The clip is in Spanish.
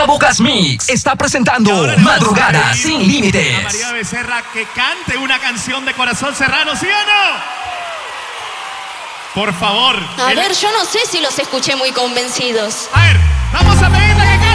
Tapabocas Mix está presentando Madrugada Sin Límites. A María Becerra que cante una canción de Corazón Serrano, ¿sí o no? Por favor. A ver, yo no sé si los escuché muy convencidos. A ver, vamos a pedirle que cante.